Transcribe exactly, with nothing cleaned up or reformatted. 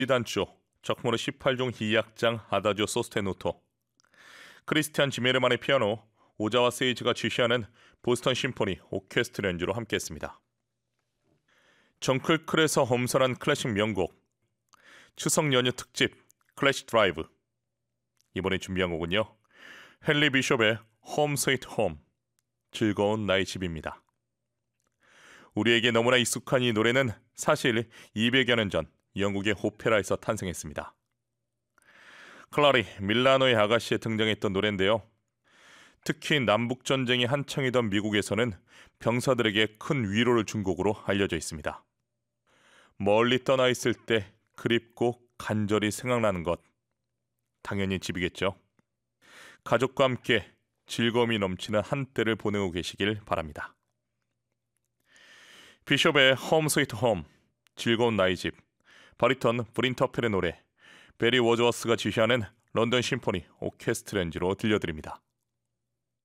단조, 적모르 십팔 종 희악장 아다지오 소스테누토, 크리스티안 지메르만의 피아노, 오자와 세이즈가 지휘하는 보스턴 심포니 오케스트라 연주로 함께했습니다. 정클클에서 험선한 클래식 명곡, 추석 연휴 특집 클래식 드라이브. 이번에 준비한 곡은요, 헨리 비숍의 홈 스위트 홈, 즐거운 나의 집입니다. 우리에게 너무나 익숙한 이 노래는 사실 이백여 년 전 영국의 오페라에서 탄생했습니다. 클라리 밀라노의 아가씨에 등장했던 노래인데요. 특히 남북전쟁이 한창이던 미국에서는 병사들에게 큰 위로를 준 곡으로 알려져 있습니다. 멀리 떠나 있을 때 그립고 간절히 생각나는 것, 당연히 집이겠죠. 가족과 함께 즐거움이 넘치는 한때를 보내고 계시길 바랍니다. 비숍의 홈 스위트 홈, 즐거운 나의 집, 바리톤 브린터펠의 노래, 베리 워즈워스가 지휘하는 런던 심포니 오케스트라 연주로 들려드립니다.